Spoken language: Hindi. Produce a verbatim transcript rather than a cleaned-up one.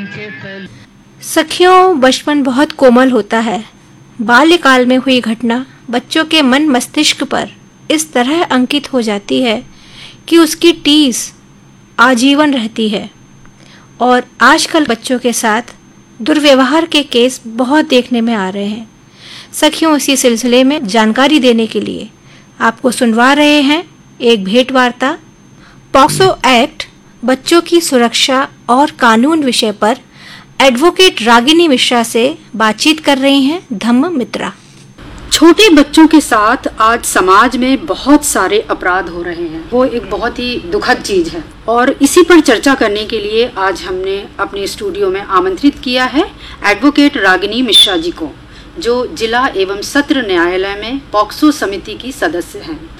सखियों, बचपन बहुत कोमल होता है। बाल्यकाल में हुई घटना बच्चों के मन मस्तिष्क पर इस तरह अंकित हो जाती है कि उसकी टीस आजीवन रहती है। और आजकल बच्चों के साथ दुर्व्यवहार के केस बहुत देखने में आ रहे हैं। सखियों, इसी सिलसिले में जानकारी देने के लिए आपको सुनवा रहे हैं एक भेंट वार्ता। पॉक्सो एक्ट, बच्चों की सुरक्षा और कानून विषय पर एडवोकेट रागिनी मिश्रा से बातचीत कर रही हैं धम्म मित्रा। छोटे बच्चों के साथ आज समाज में बहुत सारे अपराध हो रहे हैं। वो एक बहुत ही दुखद चीज है और इसी पर चर्चा करने के लिए आज हमने अपने स्टूडियो में आमंत्रित किया है एडवोकेट रागिनी मिश्रा जी को, जो जिला एवं सत्र न्यायालय में पॉक्सो समिति की सदस्य हैं।